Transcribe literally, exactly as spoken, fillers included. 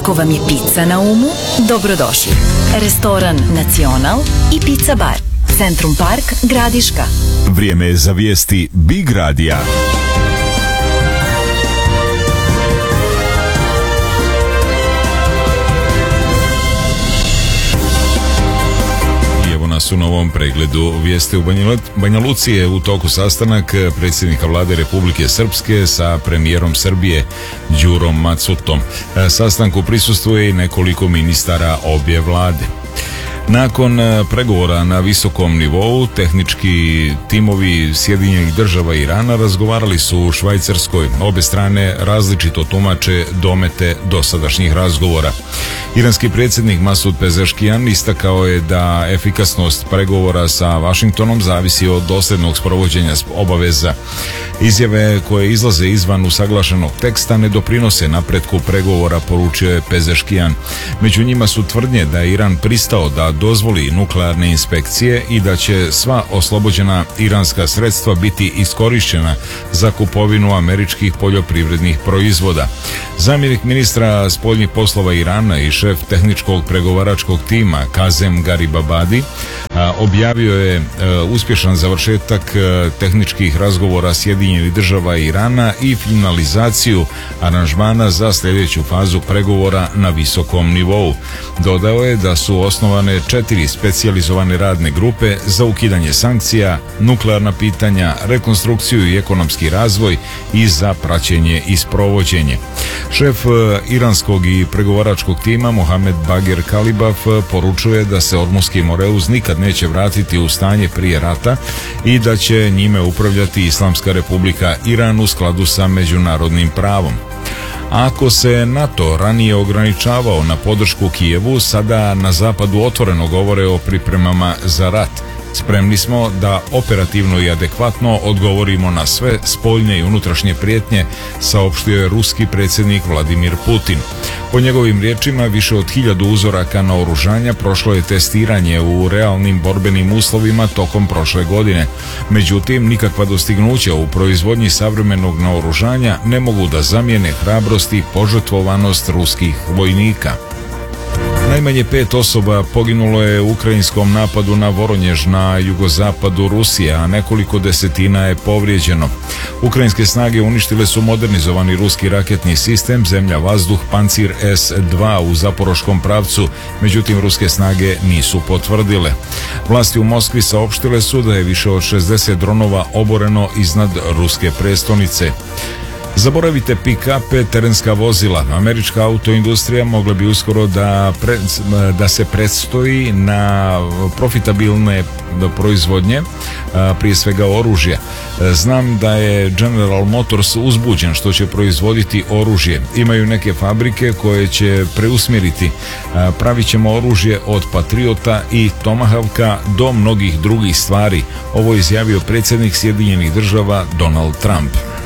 Ako vam je pizza na umu, dobrodošli. Restoran Nacional i Pizza Bar. Centrum Park, Gradiška. Vrijeme je za vijesti Big Radija. U novom pregledu vijesti u Banja Luci je u toku sastanak predsjednika vlade Republike Srpske sa premijerom Srbije Đurom Macutom. Sastanku prisustvuje i nekoliko ministara obje vlade. Nakon pregovora na visokom nivou, tehnički timovi Sjedinjenih država i Irana razgovarali su u Švajcarskoj. Obe strane različito tumače domete dosadašnjih razgovora. Iranski predsjednik Masud Pezeškijan istakao je da efikasnost pregovora sa Vašingtonom zavisi od dosljednog sprovođenja obaveza. Izjave koje izlaze izvan usaglašenog teksta ne doprinose napretku pregovora, poručio je Pezeškijan. Među njima su tvrdnje da je Iran pristao da dozvoli nuklearne inspekcije i da će sva oslobođena iranska sredstva biti iskorištena za kupovinu američkih poljoprivrednih proizvoda. Zamjenik ministra spoljnih poslova Irana i šef tehničkog pregovaračkog tima Kazem Garibabadi objavio je uspješan završetak tehničkih razgovora Sjedinjenih država i Irana i finalizaciju aranžmana za sljedeću fazu pregovora na visokom nivou. Dodao je da su osnovane četiri specijalizovane radne grupe za ukidanje sankcija, nuklearna pitanja, rekonstrukciju i ekonomski razvoj i za praćenje i sprovođenje. Šef iranskog i pregovaračkog tima Mohamed Bagher Kalibaf poručuje da se Ormuski Moreuz nikad neće vratiti u stanje prije rata i da će njime upravljati Islamska Republika Iran u skladu sa međunarodnim pravom. Ako se NATO ranije ograničavao na podršku Kijevu, sada na zapadu otvoreno govore o pripremama za rat. Spremni smo da operativno i adekvatno odgovorimo na sve spoljne i unutrašnje prijetnje, saopštio je ruski predsjednik Vladimir Putin. Po njegovim riječima, više od hiljadu uzoraka naoružanja prošlo je testiranje u realnim borbenim uslovima tokom prošle godine. Međutim, nikakva dostignuća u proizvodnji savremenog naoružanja ne mogu da zamijene hrabrost i požrtvovanost ruskih vojnika. Najmanje pet osoba poginulo je u ukrajinskom napadu na Voronjež na jugozapadu Rusije, a nekoliko desetina je povrijeđeno. Ukrajinske snage uništile su modernizovani ruski raketni sistem zemlja-vazduh Pancir es dva u zaporoškom pravcu, međutim ruske snage nisu potvrdile. Vlasti u Moskvi saopštile su da je više od šezdeset dronova oboreno iznad ruske prestonice. Zaboravite pick-upe, terenska vozila. Američka autoindustrija mogla bi uskoro da, pre, da se predstoji na profitabilne proizvodnje, prije svega oružje. Znam da je General Motors uzbuđen što će proizvoditi oružje. Imaju neke fabrike koje će preusmjeriti. Pravit ćemo oružje od Patriota i Tomahawka do mnogih drugih stvari. Ovo je izjavio predsjednik Sjedinjenih država Donald Trump.